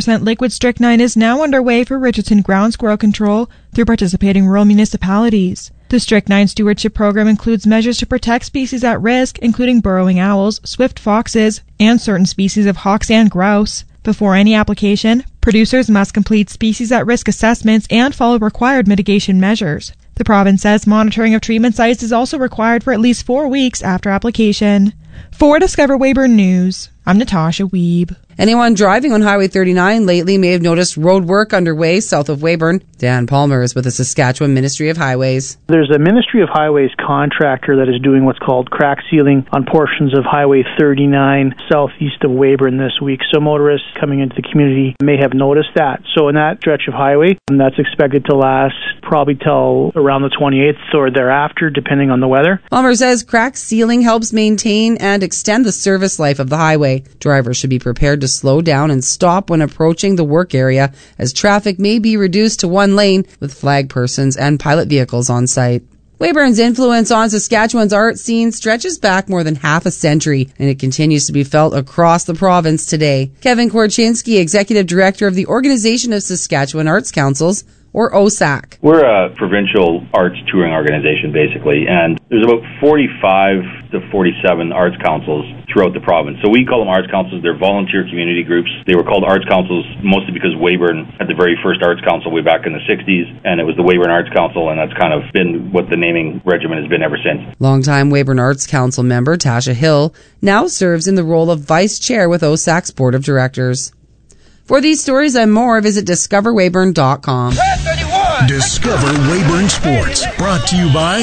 100% liquid strychnine is now underway for Richardson ground squirrel control through participating rural municipalities. The Strychnine Stewardship Program includes measures to protect species at risk, including burrowing owls, swift foxes, and certain species of hawks and grouse. Before any application, producers must complete species at risk assessments and follow required mitigation measures. The province says monitoring of treatment sites is also required for at least 4 weeks after application. For Discover Weyburn News, I'm Natasha Wiebe. Anyone driving on Highway 39 lately may have noticed road work underway south of Weyburn. Dan Palmer is with the Saskatchewan Ministry of Highways. There's a Ministry of Highways contractor that is doing what's called crack sealing on portions of Highway 39 southeast of Weyburn this week. So motorists coming into the community may have noticed that. So in that stretch of highway, that's expected to last probably till around the 28th or thereafter, depending on the weather. Palmer says crack sealing helps maintain and extend the service life of the highway. Drivers should be prepared to slow down and stop when approaching the work area, as traffic may be reduced to one lane with flag persons and pilot vehicles on site. Weyburn's influence on Saskatchewan's art scene stretches back more than half a century, and it continues to be felt across the province today. Kevin Korchinski, Executive Director of the Organization of Saskatchewan Arts Councils, or OSAC. We're a provincial arts touring organization, basically, and there's about 45 to 47 arts councils throughout the province. So we call them arts councils. They're volunteer community groups. They were called arts councils mostly because Weyburn had the very first arts council way back in the 60s, and it was the Weyburn Arts Council, and that's kind of been what the naming regimen has been ever since. Longtime Weyburn Arts Council member Tasha Hill now serves in the role of Vice Chair with OSAC's Board of Directors. For these stories and more, visit discoverweyburn.com. Discover Weyburn Sports, brought to you by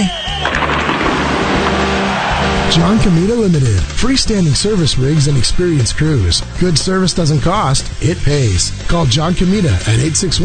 John Comita Limited. Freestanding service rigs and experienced crews. Good service doesn't cost, it pays. Call John Comita at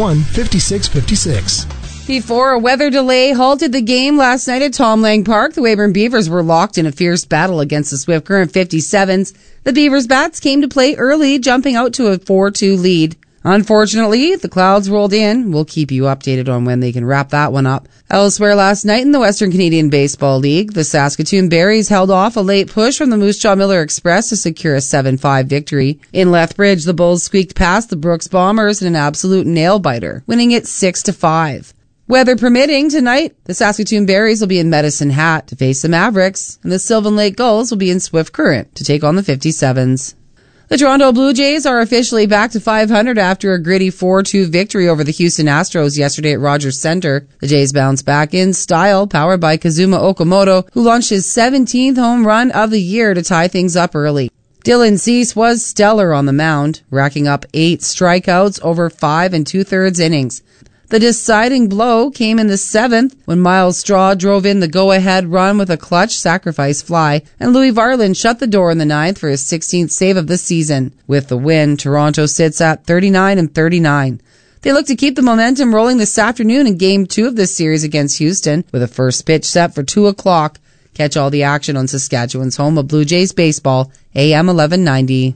861-5656. Before a weather delay halted the game last night at Tom Lang Park, the Weyburn Beavers were locked in a fierce battle against the Swift Current 57s. The Beavers bats came to play early, jumping out to a 4-2 lead. Unfortunately, the clouds rolled in. We'll keep you updated on when they can wrap that one up. Elsewhere last night in the Western Canadian Baseball League, the Saskatoon Berries held off a late push from the Moose Jaw Miller Express to secure a 7-5 victory. In Lethbridge, the Bulls squeaked past the Brooks Bombers in an absolute nail-biter, winning it 6-5. Weather permitting, tonight, the Saskatoon Berries will be in Medicine Hat to face the Mavericks, and the Sylvan Lake Gulls will be in Swift Current to take on the 57s. The Toronto Blue Jays are officially back to 500 after a gritty 4-2 victory over the Houston Astros yesterday at Rogers Centre. The Jays bounced back in style, powered by Kazuma Okamoto, who launched his 17th home run of the year to tie things up early. Dylan Cease was stellar on the mound, racking up 8 strikeouts over 5 2/3 innings. The deciding blow came in the 7th when Miles Straw drove in the go-ahead run with a clutch sacrifice fly, and Louis Varland shut the door in the 9th for his 16th save of the season. With the win, Toronto sits at 39-39. They look to keep the momentum rolling this afternoon in Game 2 of this series against Houston, with a first pitch set for 2 o'clock. Catch all the action on Saskatchewan's home of Blue Jays baseball, AM 1190.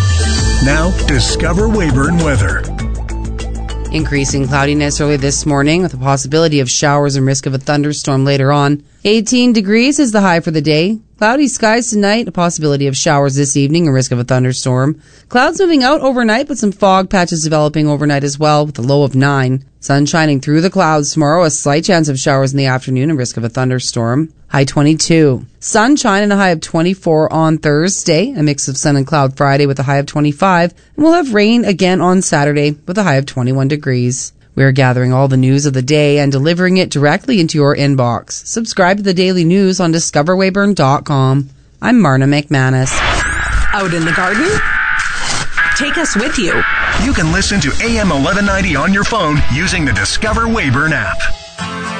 Now, Discover Weyburn weather. Increasing cloudiness early this morning with a possibility of showers and risk of a thunderstorm later on. 18 degrees is the high for the day. Cloudy skies tonight, a possibility of showers this evening and risk of a thunderstorm. Clouds moving out overnight, but some fog patches developing overnight as well with a low of 9. Sun shining through the clouds tomorrow, a slight chance of showers in the afternoon and risk of a thunderstorm. High 22. Sunshine and a high of 24 on Thursday, a mix of sun and cloud Friday with a high of 25, and we'll have rain again on Saturday with a high of 21 degrees. We're gathering all the news of the day and delivering it directly into your inbox. Subscribe to the daily news on discoverweyburn.com. I'm Marna McManus. Out in the garden? Take us with you. You can listen to AM 1190 on your phone using the Discover Weyburn app.